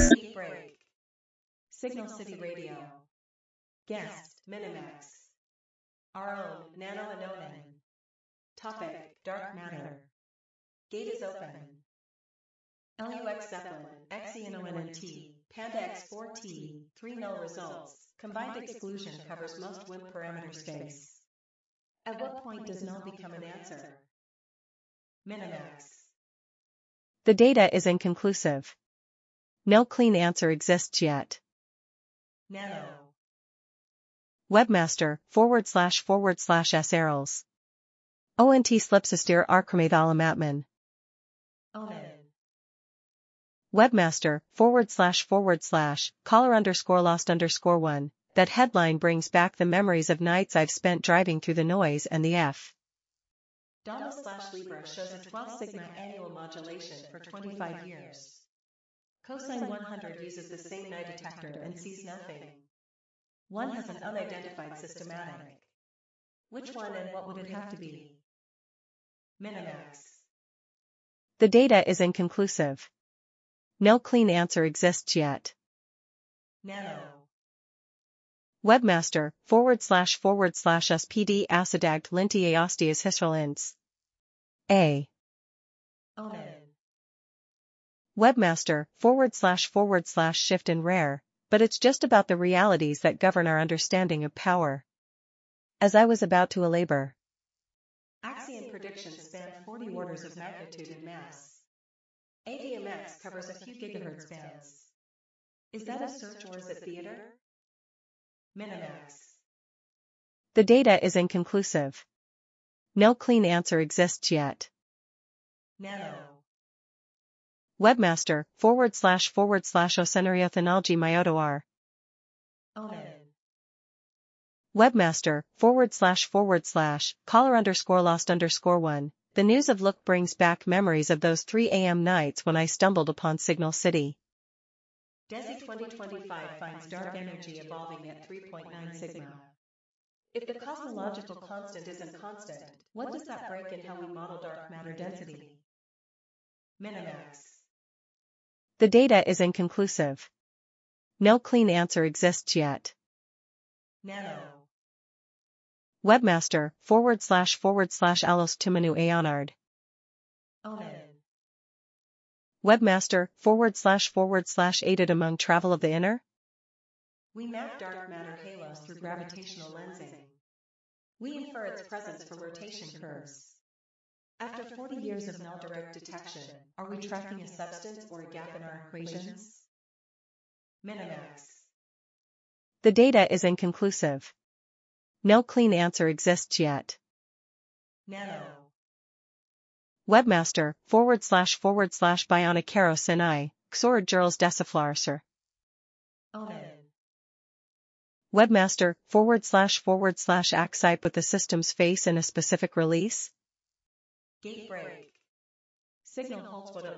Gate break. Signal City Radio. Guest, Minimax. Our own, Nano Anonan. Topic, Dark Matter. Gate is open. LUX Zeppelin, XENONNT, Panda X4T, 3 null results. Combined exclusion covers most WIMP parameter space. At what point does null become an answer? Minimax. The data is inconclusive. No clean answer exists yet. Nano. Webmaster // s ONT slipsistir archimethalamatman. Onan. Webmaster // $lost_1. That headline brings back the memories of nights I've spent driving through the noise and the F. Dama/Libra shows a 12 sigma annual modulation for 25 years. Cosine 100 uses the same night detector and sees nothing. One has an unidentified systematic. Which one and what would it have to be? Minimax. The data is inconclusive. No clean answer exists yet. Nano. Webmaster // SPD acidagt linti aostias hystralins. A. Onan. Webmaster // shift in rare, but it's just about the realities that govern our understanding of power. As I was about to elabor. Axion predictions span 40 orders of magnitude in mass. AVMX covers a few gigahertz bands. Is that a search or is it theater? Minimax. The data is inconclusive. No clean answer exists yet. Nano. Webmaster // ocenariothenalgi myotoar. Onan. Webmaster // $lost_1. The news of Look brings back memories of those 3 a.m. nights when I stumbled upon Signal City. DESI 2025 finds dark energy evolving at 3.9 sigma. If the cosmological constant isn't constant, what does that break in how we model dark matter density? Minimax. The data is inconclusive. No clean answer exists yet. Nano. Webmaster // Alos Tumanu Aonard. Onan. Webmaster // aided among travel of the inner? We map dark matter halos through gravitational lensing. We infer its presence from rotation curves. After 40 years of null direct detection, are we tracking a substance or a gap in our equations? Minimax. The data is inconclusive. No clean answer exists yet. Nano. Webmaster // Bionicaro Sinai, Xor Jurls Deciflarser. Onan. Webmaster // Axite with the system's face in a specific release? Gate break. Signal holds what it